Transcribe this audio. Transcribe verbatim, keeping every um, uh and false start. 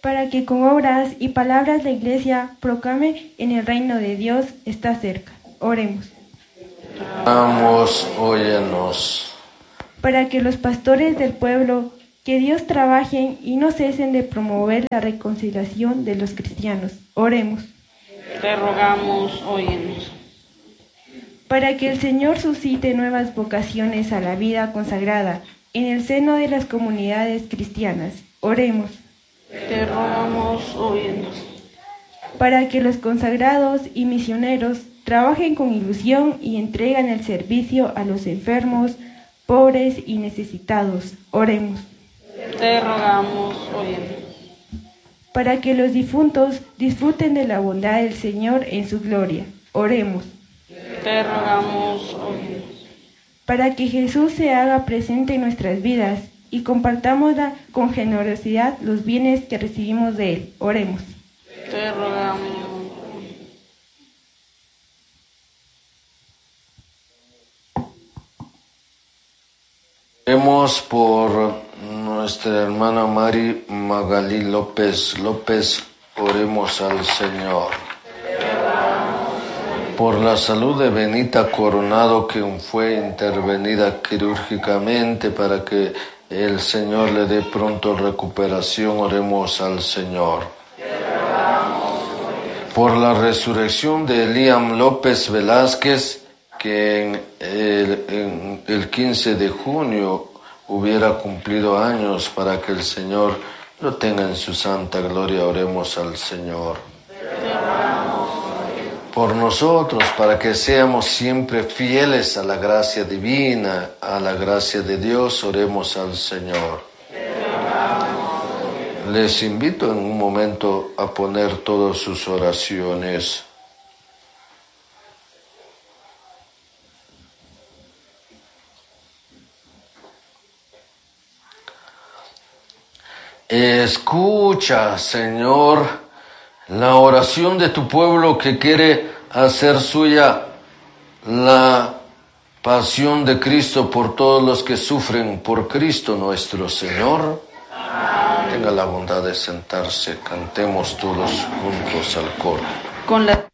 para que con obras y palabras la Iglesia proclame en el reino de Dios está cerca. Oremos. Vamos, óyenos. Para que los pastores del pueblo, que Dios trabajen y no cesen de promover la reconciliación de los cristianos. Oremos. Te rogamos, óyenos. Para que el Señor suscite nuevas vocaciones a la vida consagrada en el seno de las comunidades cristianas. Oremos. Te rogamos, óyenos. Para que los consagrados y misioneros trabajen con ilusión y entregan el servicio a los enfermos, pobres y necesitados. Oremos. Te rogamos, óyenos. Para que los difuntos disfruten de la bondad del Señor en su gloria. Oremos. Te rogamos, óyenos. Para que Jesús se haga presente en nuestras vidas y compartamos con generosidad los bienes que recibimos de Él. Oremos. Te rogamos. Oremos por nuestra hermana Mari Magalí López López. Oremos al Señor. Por la salud de Benita Coronado, quien fue intervenida quirúrgicamente, para que el Señor le dé pronto recuperación, oremos al Señor. Por la resurrección de Eliam López Velázquez, que en el, en el quince de junio hubiera cumplido años, para que el Señor lo tenga en su santa gloria, oremos al Señor. Por nosotros, para que seamos siempre fieles a la gracia divina, a la gracia de Dios, oremos al Señor. Les invito en un momento a poner todas sus oraciones. Escucha, Señor, la oración de tu pueblo que quiere hacer suya la pasión de Cristo por todos los que sufren por Cristo nuestro Señor. Amén. Tenga la bondad de sentarse, cantemos todos juntos al coro. Con la